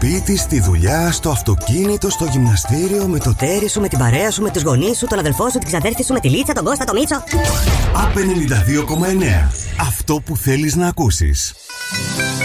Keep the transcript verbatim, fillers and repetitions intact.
σπίτι, στη δουλειά, στο αυτοκίνητο, στο γυμναστήριο, με το τέρι σου, με την παρέα σου, με τους γονείς σου, τον αδελφό σου, την ξαδέρφη σου, με τη Λίτσα, τον Κώστα, τον Μίτσο. Απ' ενενήντα δύο κόμμα εννέα. Αυτό που θέλεις να ακούσεις.